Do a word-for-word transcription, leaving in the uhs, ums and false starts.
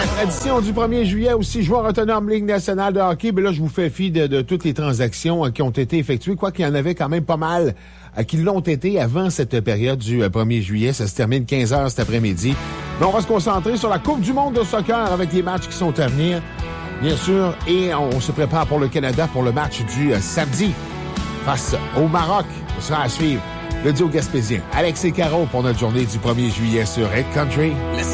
Tradition du premier juillet aussi, joueur autonome Ligue nationale de hockey. Mais là, je vous fais fi de, de toutes les transactions euh, qui ont été effectuées. Quoi qu'il y en avait quand même pas mal euh, qui l'ont été avant cette période du euh, premier juillet. Ça se termine quinze heures cet après-midi. Mais on va se concentrer sur la Coupe du monde de soccer avec les matchs qui sont à venir, bien sûr. Et on, on se prépare pour le Canada pour le match du euh, samedi face au Maroc. Ce sera à suivre. Le duo gaspésien Alex et Caro pour notre journée du premier juillet sur Hit Country.